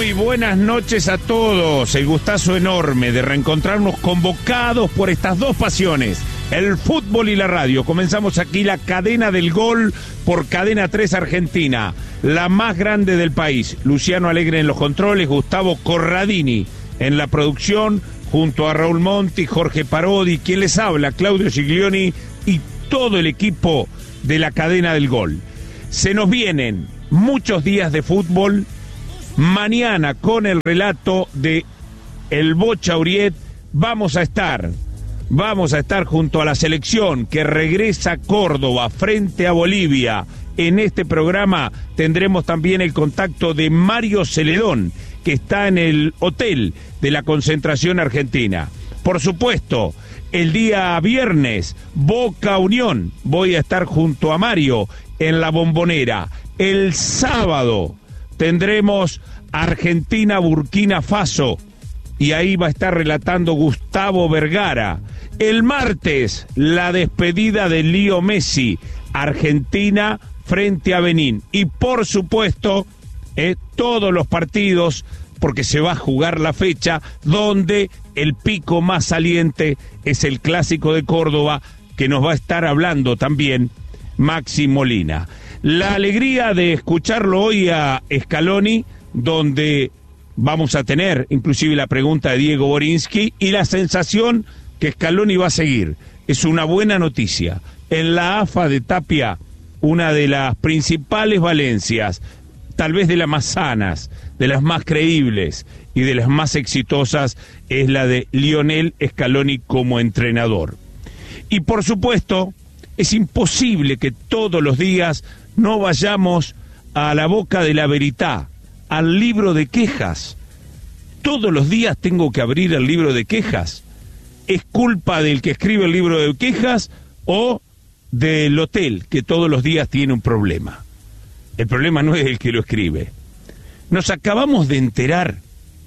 Muy buenas noches a todos. El gustazo enorme de reencontrarnos convocados por estas dos pasiones, el fútbol y la radio. Comenzamos aquí la cadena del gol por Cadena 3 Argentina, la más grande del país. Luciano Alegre en los controles, Gustavo Corradini en la producción, junto a Raúl Monti, Jorge Parodi, quien les habla, Claudio Giglioni y todo el equipo de la cadena del gol. Se nos vienen muchos días de fútbol. Mañana, con el relato de el Bocha Uriet, vamos a estar junto a la selección que regresa a Córdoba frente a Bolivia. En este programa tendremos también el contacto de Mario Celedón, que está en el hotel de la concentración argentina. Por supuesto, el día viernes, Boca Unión, voy a estar junto a Mario en la Bombonera. El sábado tendremos Argentina-Burkina Faso y ahí va a estar relatando Gustavo Vergara. El martes, la despedida de Leo Messi, Argentina frente a Benín. Y por supuesto, todos los partidos, porque se va a jugar la fecha donde el pico más saliente es el Clásico de Córdoba, que nos va a estar hablando también Maxi Molina. La alegría de escucharlo hoy a Scaloni, donde vamos a tener inclusive la pregunta de Diego Borinsky y la sensación que Scaloni va a seguir. Es una buena noticia. En la AFA de Tapia, una de las principales valencias, tal vez de las más sanas, de las más creíbles y de las más exitosas, es la de Lionel Scaloni como entrenador. Y por supuesto, es imposible que todos los días no vayamos a la boca de la verità, al libro de quejas. Todos los días tengo que abrir el libro de quejas. ¿Es culpa del que escribe el libro de quejas o del hotel que todos los días tiene un problema? El problema no es el que lo escribe. Nos acabamos de enterar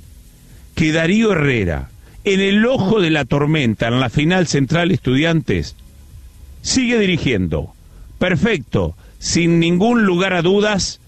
que Darío Herrera, en el ojo de la tormenta, en la final Central Estudiantes, sigue dirigiendo. Perfecto, sin ningún lugar a dudas,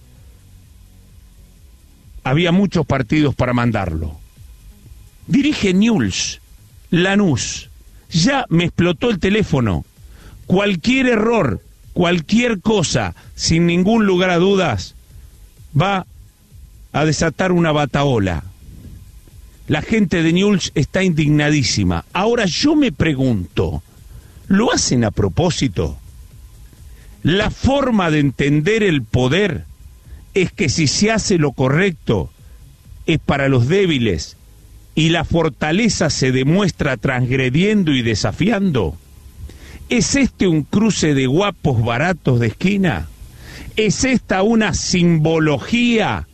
había muchos partidos para mandarlo. Dirige Newell's, Lanús. Ya me explotó el teléfono. Cualquier error, cualquier cosa, sin ningún lugar a dudas, va a desatar una batahola. La gente de Newell's está indignadísima. Ahora yo me pregunto, ¿lo hacen a propósito? La forma de entender el poder es que si se hace lo correcto es para los débiles y la fortaleza se demuestra transgrediendo y desafiando. ¿Es este un cruce de guapos baratos de esquina? ¿Es esta una simbología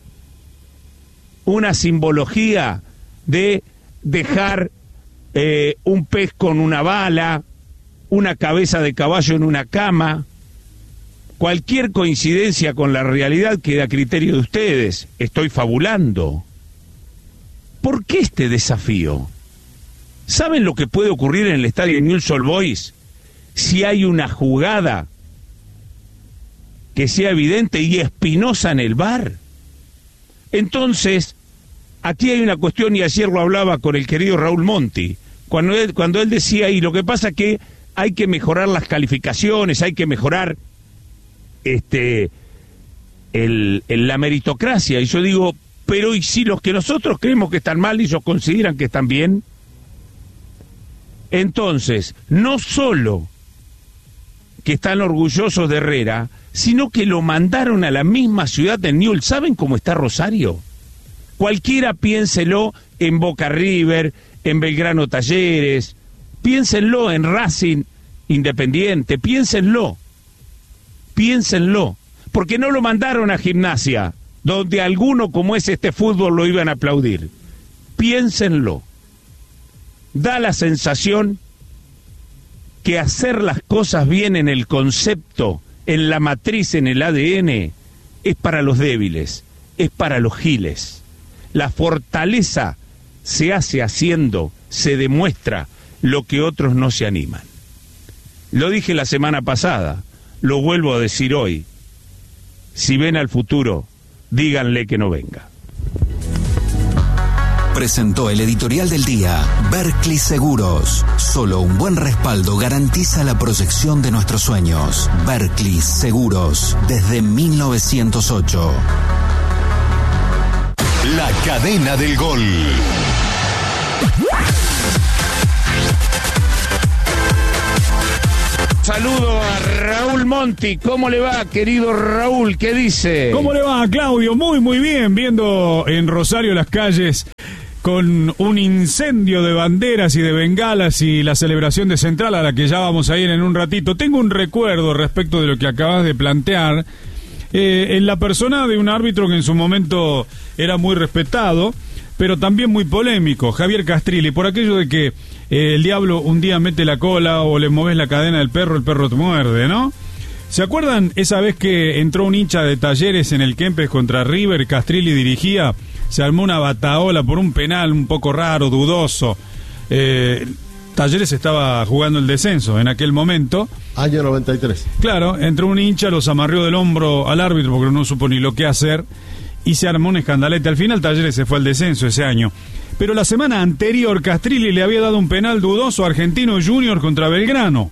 de dejar un pez con una bala, una cabeza de caballo en una cama? Cualquier coincidencia con la realidad queda a criterio de ustedes. Estoy fabulando. ¿Por qué este desafío? ¿Saben lo que puede ocurrir en el estadio Newell's Old Boys si hay una jugada que sea evidente y espinosa en el VAR? Entonces, aquí hay una cuestión, y ayer lo hablaba con el querido Raúl Monti, cuando él decía, y lo que pasa es que hay que mejorar las calificaciones, hay que mejorar la meritocracia. Y yo digo, pero ¿y si los que nosotros creemos que están mal y ellos consideran que están bien? Entonces, no solo que están orgullosos de Herrera, sino que lo mandaron a la misma ciudad de Newell's. ¿Saben cómo está Rosario? Cualquiera piénselo en Boca River, en Belgrano Talleres, piénsenlo en Racing Independiente, piénsenlo, porque no lo mandaron a Gimnasia, donde alguno como es este fútbol lo iban a aplaudir. Piénsenlo. Da la sensación que hacer las cosas bien en el concepto, en la matriz, en el ADN, es para los débiles, es para los giles. La fortaleza se hace haciendo, se demuestra lo que otros no se animan. Lo dije la semana pasada, lo vuelvo a decir hoy. Si ven al futuro, díganle que no venga. Presentó el editorial del día, Berkley Seguros. Solo un buen respaldo garantiza la proyección de nuestros sueños. Berkley Seguros, desde 1908. La cadena del gol. Saludo a Raúl Monti. ¿Cómo le va, querido Raúl? ¿Qué dice? ¿Cómo le va, Claudio? Muy bien. Viendo en Rosario las calles con un incendio de banderas y de bengalas y la celebración de Central, a la que ya vamos a ir en un ratito. Tengo un recuerdo respecto de lo que acabas de plantear, en la persona de un árbitro que en su momento era muy respetado, pero también muy polémico, Javier Castrilli, por aquello de que el diablo un día mete la cola o le mueves la cadena del perro, el perro te muerde, ¿no? ¿Se acuerdan esa vez que entró un hincha de Talleres en el Kempes contra River? Castrilli dirigía, se armó una bataola por un penal un poco raro, dudoso. Talleres estaba jugando el descenso en aquel momento. Año 93. Claro, entró un hincha, los amarrió del hombro al árbitro porque no supo ni lo que hacer y se armó un escandalete. Al final Talleres se fue al descenso ese año. Pero la semana anterior Castrilli le había dado un penal dudoso a Argentino Junior contra Belgrano.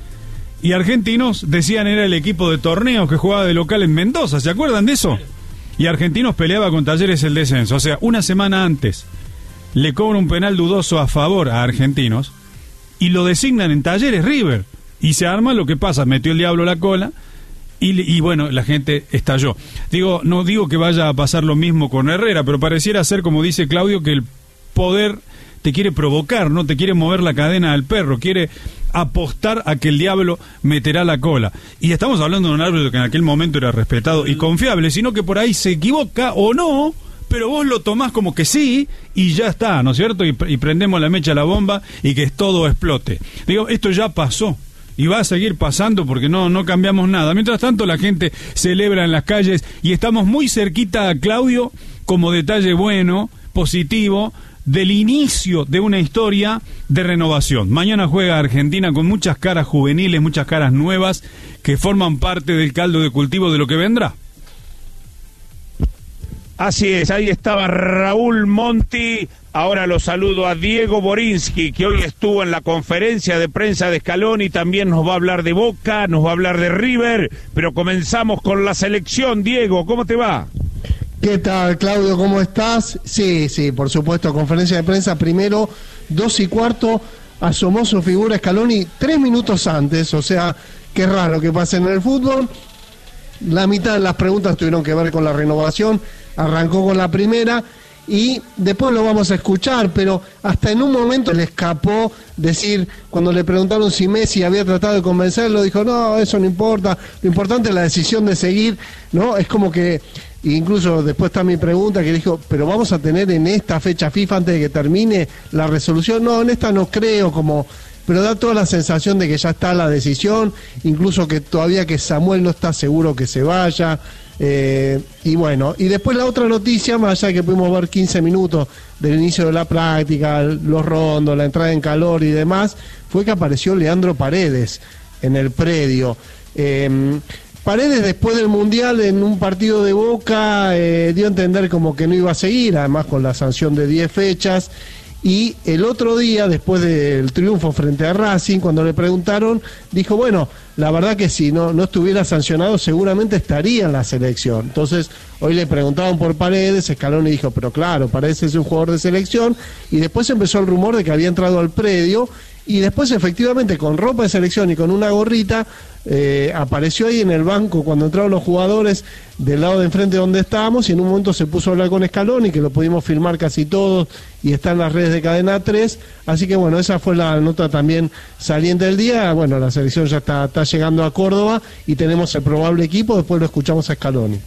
Y Argentinos decían era el equipo de torneos que jugaba de local en Mendoza, ¿se acuerdan de eso? Y Argentinos peleaba con Talleres el descenso. O sea, una semana antes le cobra un penal dudoso a favor a Argentinos y lo designan en Talleres River. Y se arma lo que pasa, metió el diablo la cola y bueno, la gente estalló. No digo que vaya a pasar lo mismo con Herrera, pero pareciera ser, como dice Claudio, que el poder te quiere provocar, no te quiere mover la cadena al perro, quiere apostar a que el diablo meterá la cola. Y estamos hablando de un árbitro que en aquel momento era respetado y confiable, sino que por ahí se equivoca o no, pero vos lo tomás como que sí y ya está, ¿no es cierto? Y prendemos la mecha a la bomba y que todo explote. Esto ya pasó y va a seguir pasando porque no cambiamos nada. Mientras tanto la gente celebra en las calles y estamos muy cerquita, Claudio, como detalle bueno, positivo, del inicio de una historia de renovación. Mañana juega Argentina con muchas caras juveniles, muchas caras nuevas que forman parte del caldo de cultivo de lo que vendrá. Así es, ahí estaba Raúl Monti. Ahora lo saludo a Diego Borinsky, que hoy estuvo en la conferencia de prensa de Scaloni, también nos va a hablar de Boca, nos va a hablar de River, pero comenzamos con la selección. Diego, ¿cómo te va? ¿Qué tal, Claudio? ¿Cómo estás? Sí, por supuesto, conferencia de prensa primero, 2:15, asomó su figura Scaloni 3 minutos antes, o sea, qué raro que pase en el fútbol. La mitad de las preguntas tuvieron que ver con la renovación, arrancó con la primera y después lo vamos a escuchar, pero hasta en un momento le escapó decir, cuando le preguntaron si Messi había tratado de convencerlo, dijo, no, eso no importa, lo importante es la decisión de seguir, ¿no? Es como que, incluso después está mi pregunta que dijo, pero vamos a tener en esta fecha FIFA antes de que termine la resolución, no, en esta no creo, pero da toda la sensación de que ya está la decisión, incluso que todavía que Samuel no está seguro que se vaya. Y bueno, y después la otra noticia, más allá de que pudimos ver 15 minutos del inicio de la práctica, los rondos, la entrada en calor y demás, fue que apareció Leandro Paredes en el predio. Paredes, después del Mundial, en un partido de Boca, dio a entender como que no iba a seguir, además con la sanción de 10 fechas. Y el otro día, después del triunfo frente a Racing, cuando le preguntaron, dijo, bueno, la verdad que si no estuviera sancionado seguramente estaría en la selección. Entonces, hoy le preguntaban por Paredes, Scaloni dijo, pero claro, Paredes es un jugador de selección, y después empezó el rumor de que había entrado al predio, y después efectivamente con ropa de selección y con una gorrita, apareció ahí en el banco cuando entraron los jugadores del lado de enfrente donde estábamos, y en un momento se puso a hablar con Scaloni, que lo pudimos filmar casi todos y está en las redes de Cadena 3, así que bueno, esa fue la nota también saliente del día. Bueno, la selección ya está llegando a Córdoba y tenemos el probable equipo, después lo escuchamos a Scaloni.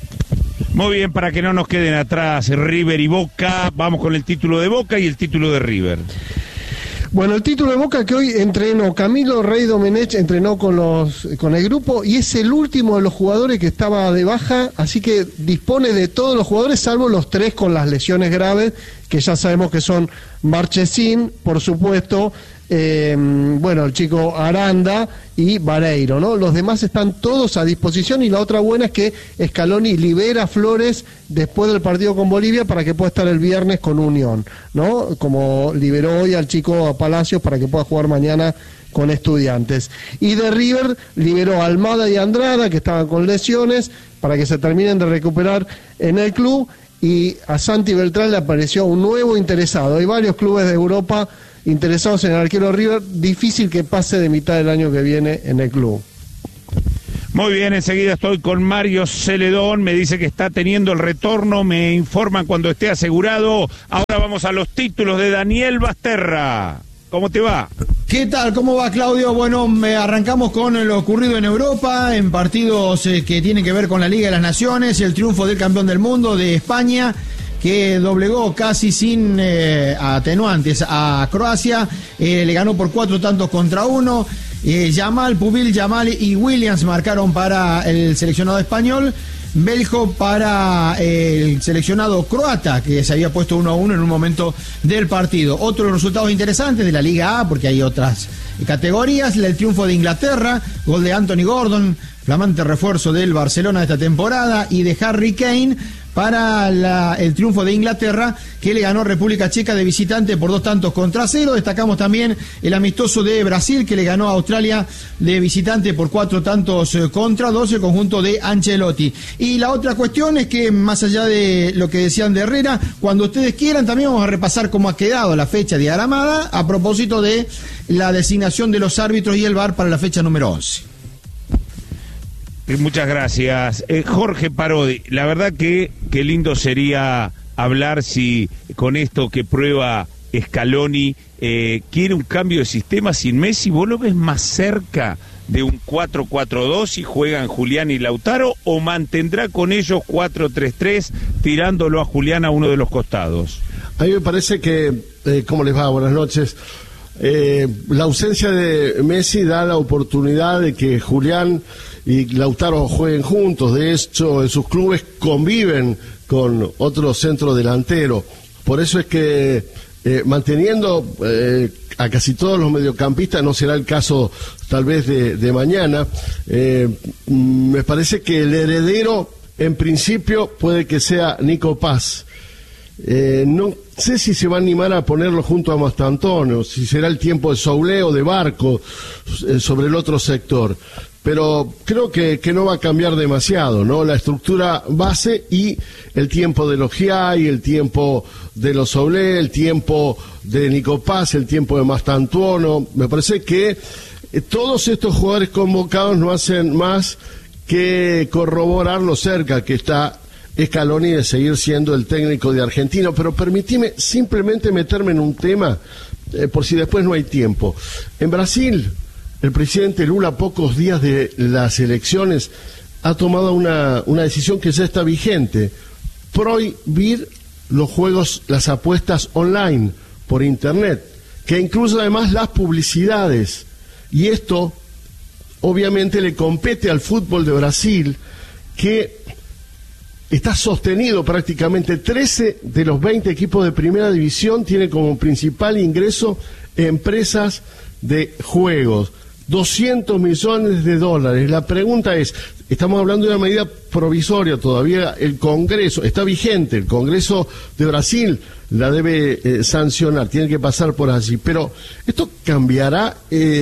Muy bien, para que no nos queden atrás River y Boca, vamos con el título de Boca y el título de River. Bueno, el título de Boca que hoy entrenó Camilo Rey Domenech, entrenó con el grupo y es el último de los jugadores que estaba de baja, así que dispone de todos los jugadores salvo los 3 con las lesiones graves, que ya sabemos que son Marchesín, por supuesto, bueno, el chico Aranda y Vareiro, ¿no? Los demás están todos a disposición, y la otra buena es que Scaloni libera a Flores después del partido con Bolivia para que pueda estar el viernes con Unión, ¿no? Como liberó hoy al chico Palacios para que pueda jugar mañana con Estudiantes. Y de River liberó a Almada y Andrada, que estaban con lesiones, para que se terminen de recuperar en el club, y a Santi Beltrán le apareció un nuevo interesado. Hay varios clubes de Europa interesados en el arquero River, difícil que pase de mitad del año que viene en el club. Muy bien, enseguida estoy con Mario Celedón, me dice que está teniendo el retorno, me informan cuando esté asegurado. Ahora vamos a los títulos de Daniel Basterra. ¿Cómo te va? ¿Qué tal? ¿Cómo va, Claudio? Bueno, arrancamos con lo ocurrido en Europa, en partidos que tienen que ver con la Liga de las Naciones, el triunfo del campeón del mundo de España, que doblegó casi sin atenuantes a Croacia, le ganó por 4-1. Yamal, Pubil, Yamal y Williams marcaron para el seleccionado español. Beljo para el seleccionado croata, que se había puesto 1-1 en un momento del partido. Otros resultados interesantes de la Liga A, porque hay otras categorías: el triunfo de Inglaterra, gol de Anthony Gordon, flamante refuerzo del Barcelona de esta temporada, y de Harry Kane para el triunfo de Inglaterra, que le ganó República Checa de visitante por 2-0. Destacamos también el amistoso de Brasil, que le ganó a Australia de visitante por 4-2, el conjunto de Ancelotti. Y la otra cuestión es que, más allá de lo que decían de Herrera, cuando ustedes quieran también vamos a repasar cómo ha quedado la fecha de Aramada a propósito de la designación de los árbitros y el VAR para la fecha número 11. Muchas gracias. Jorge Parodi, la verdad que qué lindo sería hablar si con esto que prueba Scaloni quiere un cambio de sistema sin Messi. ¿Vos lo ves más cerca de un 4-4-2 y juegan Julián y Lautaro, o mantendrá con ellos 4-3-3 tirándolo a Julián a uno de los costados? A mí me parece que, ¿cómo les va? Buenas noches. La ausencia de Messi da la oportunidad de que Julián y Lautaro jueguen juntos. De hecho, en sus clubes conviven con otro centro delantero. Por eso es que manteniendo a casi todos los mediocampistas, no será el caso tal vez de mañana, me parece que el heredero en principio puede que sea Nico Paz. No sé si se va a animar a ponerlo junto a Mastantuono, si será el tiempo de Soulé o de Barco sobre el otro sector, pero creo que no va a cambiar demasiado, ¿no? La estructura base y el tiempo de los Giai, el tiempo de los Soulé, el tiempo de Nico Paz, el tiempo de Mastantuono. Me parece que todos estos jugadores convocados no hacen más que corroborar lo cerca que está Scaloni de seguir siendo el técnico de Argentina. Pero permitime simplemente meterme en un tema, por si después no hay tiempo. En Brasil, el presidente Lula, a pocos días de las elecciones, ha tomado una decisión que ya está vigente: prohibir los juegos, las apuestas online por internet, que incluye además las publicidades. Y esto obviamente le compete al fútbol de Brasil, que está sostenido prácticamente. 13 de los 20 equipos de primera división tienen como principal ingreso empresas de juegos. 200 millones de dólares. La pregunta es, estamos hablando de una medida provisoria todavía, el Congreso está vigente, el Congreso de Brasil la debe sancionar, tiene que pasar por allí, pero ¿esto cambiará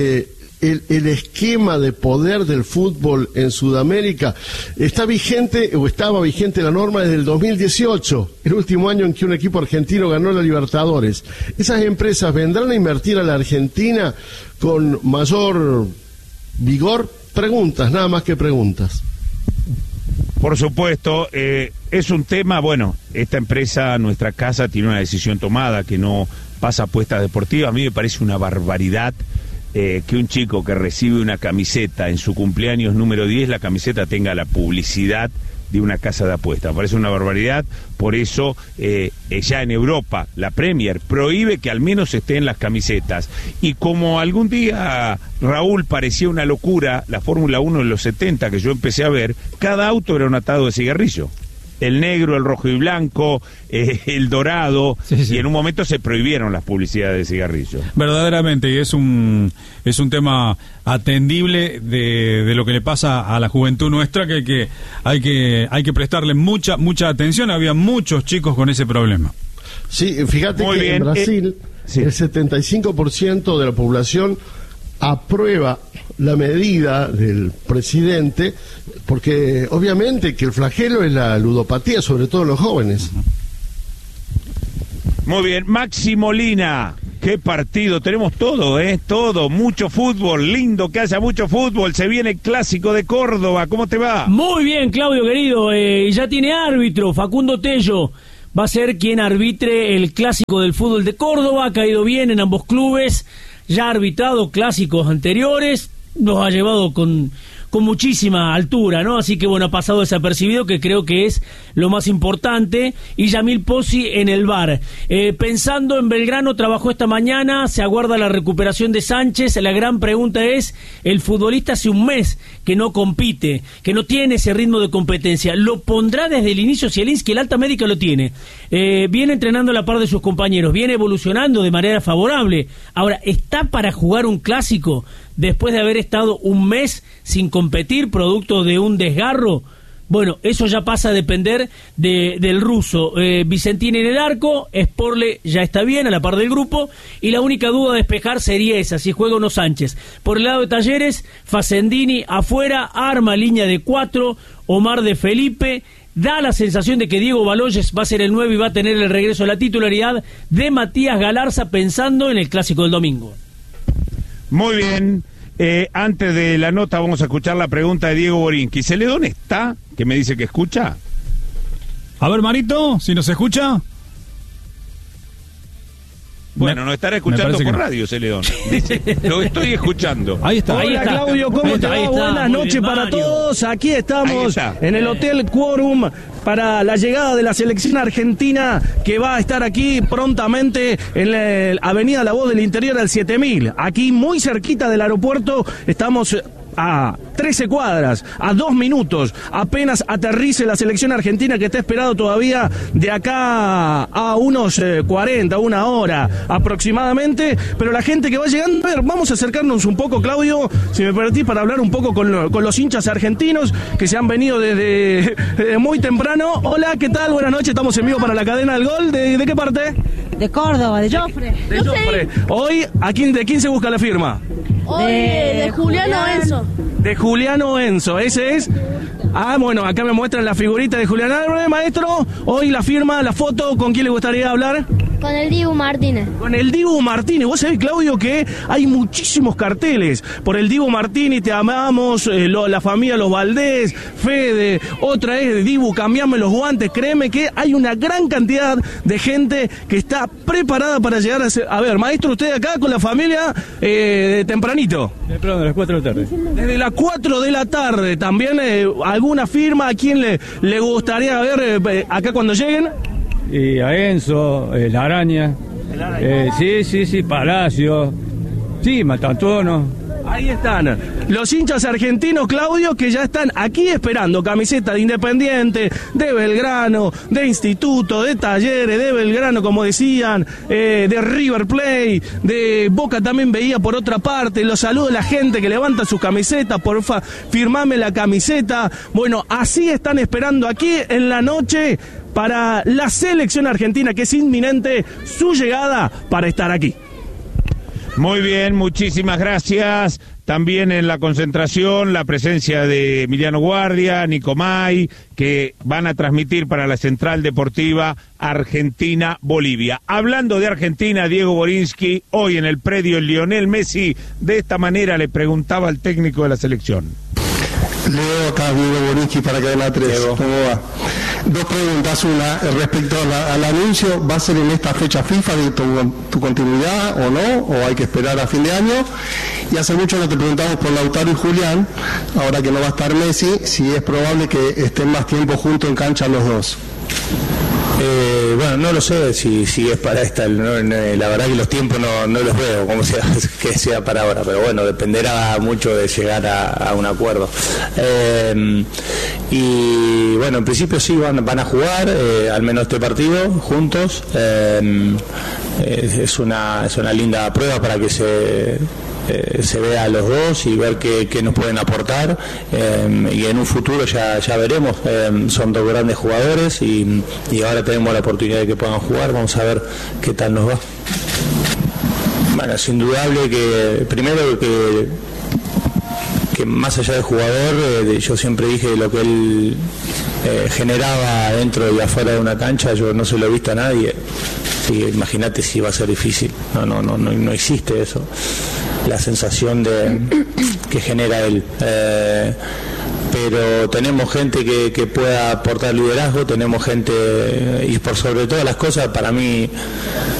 el esquema de poder del fútbol en Sudamérica? Está vigente, o estaba vigente la norma desde el 2018, el último año en que un equipo argentino ganó la Libertadores. ¿Esas empresas vendrán a invertir a la Argentina con mayor vigor? Preguntas, nada más que preguntas. Por supuesto, es un tema, bueno, esta empresa, nuestra casa, tiene una decisión tomada que no pasa apuestas deportivas. A mí me parece una barbaridad que un chico que recibe una camiseta en su cumpleaños número 10, la camiseta tenga la publicidad de una casa de apuestas. Me parece una barbaridad. Por eso ya en Europa la Premier prohíbe que al menos esté en las camisetas. Y como algún día, Raúl, parecía una locura la Fórmula 1 en los 70 que yo empecé a ver, cada auto era un atado de cigarrillo. el negro, el rojo y blanco, el dorado, y en un momento se prohibieron las publicidades de cigarrillos. Verdaderamente, y es un tema atendible de lo que le pasa a la juventud nuestra, que hay que prestarle mucha atención. Había muchos chicos con ese problema. Sí, fíjate Muy que bien. en Brasil Sí. el 75% de la población aprueba la medida del presidente, porque obviamente que el flagelo es la ludopatía, sobre todo en los jóvenes. Muy bien, Maxi Molina, qué partido, tenemos todo, todo, mucho fútbol, lindo que haya mucho fútbol, se viene el Clásico de Córdoba, ¿cómo te va? Muy bien, Claudio querido, ya tiene árbitro, Facundo Tello va a ser quien arbitre el Clásico del fútbol de Córdoba, ha caído bien en ambos clubes, ya ha arbitrado clásicos anteriores, nos ha llevado con muchísima altura, ¿no? Así que bueno, ha pasado desapercibido, que creo que es lo más importante. Y Yamil Pozzi en el VAR. Pensando en Belgrano, trabajó esta mañana, se aguarda la recuperación de Sánchez. La gran pregunta es, el futbolista hace un mes que no compite, que no tiene ese ritmo de competencia. ¿Lo pondrá desde el inicio Zielinski? El alta médica lo tiene. Viene entrenando a la par de sus compañeros, viene evolucionando de manera favorable. Ahora, ¿está para jugar un clásico después de haber estado un mes sin competir, producto de un desgarro? Bueno, eso ya pasa a depender del ruso. Vicentini en el arco, Sporle ya está bien, a la par del grupo, y la única duda a despejar sería esa, si juega o no Sánchez. Por el lado de Talleres, Facendini afuera, arma línea de 4, Omar de Felipe. Da la sensación de que Diego Baloyes va a ser el 9 y va a tener el regreso a la titularidad de Matías Galarza, pensando en el Clásico del domingo. Muy bien. Antes de la nota vamos a escuchar la pregunta de Diego Borinsky. ¿Celedón está? Que me dice que escucha. A ver, Marito, si nos escucha. Bueno, nos estará escuchando por radio, Celedón. Dice, lo estoy escuchando. Ahí está. Hola, Claudio, ¿cómo te va? Buenas noches para todos. Aquí estamos en el Hotel Quorum para la llegada de la selección argentina, que va a estar aquí prontamente en la Avenida La Voz del Interior al 7000. Aquí muy cerquita del aeropuerto, estamos a 13 cuadras, a 2 minutos, apenas aterrice la selección argentina, que está esperado todavía de acá a unos 40, una hora aproximadamente, pero la gente que va llegando, a ver, vamos a acercarnos un poco, Claudio, si me permitís, para hablar un poco con los hinchas argentinos que se han venido desde muy temprano. Hola, ¿qué tal? Buenas noches, estamos en vivo para la cadena del gol. ¿De qué parte? De Córdoba, de Jofre. De Jofre. Hoy, ¿de quién se busca la firma? Hoy de Juliano Enzo. De Juliano Enzo, ese es. Ah, bueno, acá me muestran la figurita de Julián Álvarez, maestro. Hoy la firma, la foto, ¿con quién le gustaría hablar? Con el Dibu Martínez. Con el Dibu Martínez. Vos sabés, Claudio, que hay muchísimos carteles por el Dibu Martínez, te amamos, la familia Los Valdés, Fede, otra es de Dibu, cambiame los guantes. Créeme que hay una gran cantidad de gente que está preparada para llegar a ver, maestro, usted acá con la familia tempranito. Perdón, de las 4 de la tarde. Desde las 4 de la tarde, también alguna firma, ¿a quién le gustaría ver acá cuando lleguen? Y a Enzo, la Araña. Sí, Palacio. Sí, Matantuono. Ahí están los hinchas argentinos, Claudio, que ya están aquí esperando camiseta de Independiente, de Belgrano, de Instituto, de Talleres, de Belgrano, como decían, de River Plate, de Boca también veía por otra parte. Los saludo a la gente que levanta sus camisetas, porfa, firmame la camiseta. Bueno, así están esperando aquí en la noche para la selección argentina, que es inminente su llegada para estar aquí. Muy bien, muchísimas gracias. También en la concentración la presencia de Emiliano Guardia, Nico May, que van a transmitir para la Central Deportiva Argentina-Bolivia. Hablando de Argentina, Diego Borinsky, hoy en el predio Lionel Messi, de esta manera le preguntaba al técnico de la selección. Leo, acá Diego Borinsky para Cadena 3. ¿Cómo va? Dos preguntas. Una, respecto al anuncio, ¿va a ser en esta fecha FIFA de tu continuidad o no? ¿O hay que esperar a fin de año? Y hace mucho no te preguntamos por Lautaro y Julián, ahora que no va a estar Messi, si es probable que estén más tiempo juntos en cancha los dos. Bueno, bueno, no lo sé si es para esta, la verdad que los tiempos no los veo como que sea para ahora, pero bueno, dependerá mucho de llegar a un acuerdo. Y bueno, en principio sí van a jugar, al menos este partido, juntos. Es una linda prueba para que se vea a los dos y ver qué nos pueden aportar, y en un futuro ya veremos. Son dos grandes jugadores y ahora tenemos la oportunidad de que puedan jugar. Vamos a ver qué tal nos va. Bueno, es indudable que primero que más allá del jugador, yo siempre dije lo que él generaba dentro y afuera de una cancha, yo no se lo he visto a nadie. Imagínate si va a ser difícil. No existe eso, la sensación que genera él. Pero tenemos gente que pueda aportar liderazgo, tenemos gente, y por sobre todas las cosas, para mí